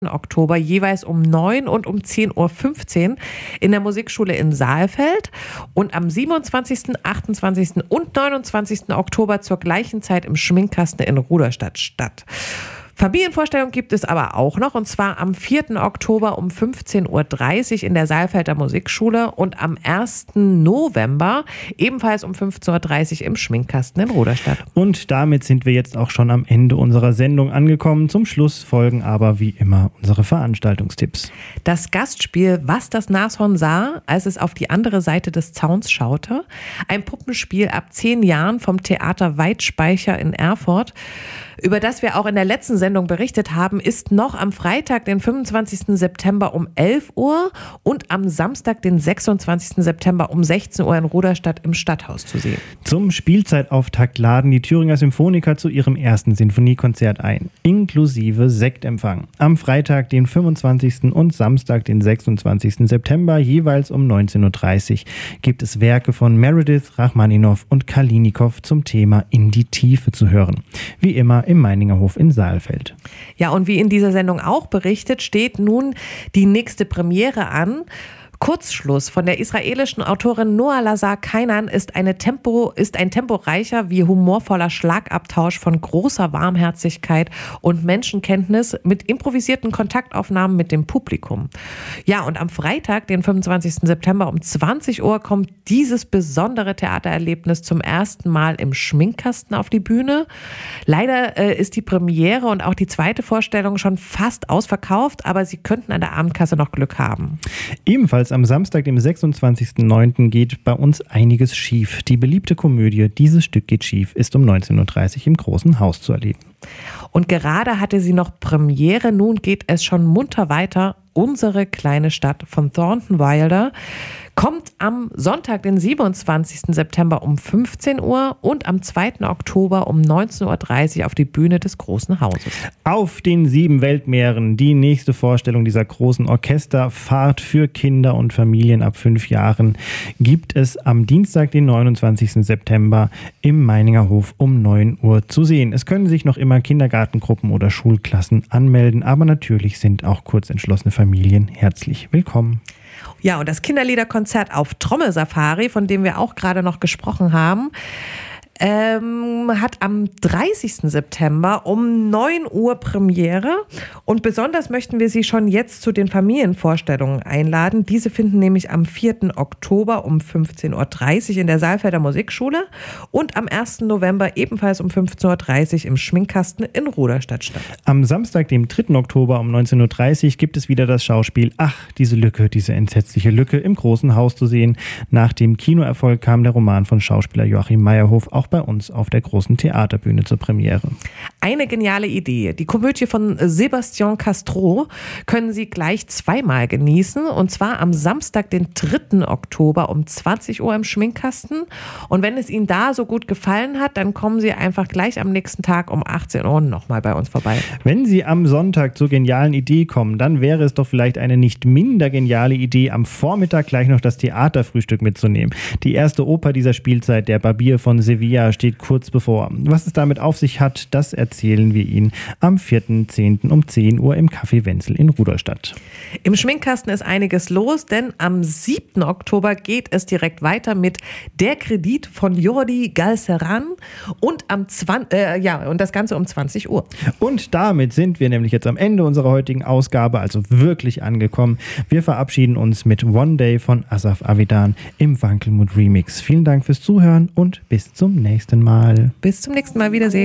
Oktober jeweils um 9 und um 10.15 Uhr in der Musikschule in Saalfeld und am 27., 28. und 29. Oktober zur gleichen Zeit im Schminkkasten in Ruderstadt statt. Familienvorstellung gibt es aber auch noch, und zwar am 4. Oktober um 15.30 Uhr in der Saalfelder Musikschule und am 1. November ebenfalls um 15.30 Uhr im Schminkkasten in Ruderstadt. Und damit sind wir jetzt auch schon am Ende unserer Sendung angekommen. Zum Schluss folgen aber wie immer unsere Veranstaltungstipps. Das Gastspiel Was das Nashorn sah, als es auf die andere Seite des Zauns schaute. Ein Puppenspiel ab 10 Jahren vom Theater Weitspeicher in Erfurt, über das wir auch in der letzten Sendung berichtet haben, ist noch am Freitag, den 25. September um 11 Uhr und am Samstag, den 26. September um 16 Uhr in Ruderstadt im Stadthaus zu sehen. Zum Spielzeitauftakt laden die Thüringer Symphoniker zu ihrem ersten Sinfoniekonzert ein, inklusive Sektempfang. Am Freitag, den 25. und Samstag, den 26. September, jeweils um 19.30 Uhr, gibt es Werke von Meredith, Rachmaninow und Kalinikow zum Thema In die Tiefe zu hören. Wie immer im Meiningerhof in Saalfeld. Ja, und wie in dieser Sendung auch berichtet, steht nun die nächste Premiere an. Kurzschluss von der israelischen Autorin Noa Lazar Kainan ist ein temporeicher wie humorvoller Schlagabtausch von großer Warmherzigkeit und Menschenkenntnis mit improvisierten Kontaktaufnahmen mit dem Publikum. Ja, und am Freitag, den 25. September um 20 Uhr kommt dieses besondere Theatererlebnis zum ersten Mal im Schminkkasten auf die Bühne. Leider ist die Premiere und auch die zweite Vorstellung schon fast ausverkauft, aber Sie könnten an der Abendkasse noch Glück haben. Ebenfalls am Samstag, dem 26.09. geht bei uns einiges schief. Die beliebte Komödie Dieses Stück geht schief ist um 19.30 Uhr im Großen Haus zu erleben. Und gerade hatte sie noch Premiere, nun geht es schon munter weiter. Unsere kleine Stadt von Thornton Wilder kommt am Sonntag, den 27. September um 15 Uhr und am 2. Oktober um 19.30 Uhr auf die Bühne des Großen Hauses. Auf den 7 Weltmeeren, die nächste Vorstellung dieser großen Orchesterfahrt für Kinder und Familien ab 5 Jahren, gibt es am Dienstag, den 29. September im Meiningerhof um 9 Uhr zu sehen. Es können sich noch immer Kindergartengruppen oder Schulklassen anmelden, aber natürlich sind auch kurzentschlossene Familien herzlich willkommen. Ja, und das Kinderliederkonzert auf Trommelsafari, von dem wir auch gerade noch gesprochen haben, hat am 30. September um 9 Uhr Premiere. Und besonders möchten wir Sie schon jetzt zu den Familienvorstellungen einladen. Diese finden nämlich am 4. Oktober um 15.30 Uhr in der Saalfelder Musikschule und am 1. November ebenfalls um 15.30 Uhr im Schminkkasten in Ruderstadt statt. Am Samstag, dem 3. Oktober um 19.30 Uhr gibt es wieder das Schauspiel Ach, diese Lücke, diese entsetzliche Lücke im Großen Haus zu sehen. Nach dem Kinoerfolg kam der Roman von Schauspieler Joachim Meyerhof auch bei uns auf der großen Theaterbühne zur Premiere. Eine geniale Idee. Die Komödie von Sebastian Castro können Sie gleich zweimal genießen, und zwar am Samstag, den 3. Oktober um 20 Uhr im Schminkkasten. Und wenn es Ihnen da so gut gefallen hat, dann kommen Sie einfach gleich am nächsten Tag um 18 Uhr nochmal bei uns vorbei. Wenn Sie am Sonntag zur genialen Idee kommen, dann wäre es doch vielleicht eine nicht minder geniale Idee, am Vormittag gleich noch das Theaterfrühstück mitzunehmen. Die erste Oper dieser Spielzeit, der Barbier von Sevilla, steht kurz bevor. Was es damit auf sich hat, das erzählen wir Ihnen am 4.10. um 10 Uhr im Café Wenzel in Rudolstadt. Im Schminkkasten ist einiges los, denn am 7. Oktober geht es direkt weiter mit Der Kredit von Jordi Galceran und das Ganze um 20 Uhr. Und damit sind wir nämlich jetzt am Ende unserer heutigen Ausgabe, also wirklich angekommen. Wir verabschieden uns mit One Day von Asaf Avidan im Wankelmut Remix. Vielen Dank fürs Zuhören und bis zum nächsten Mal. Bis zum nächsten Mal. Wiedersehen.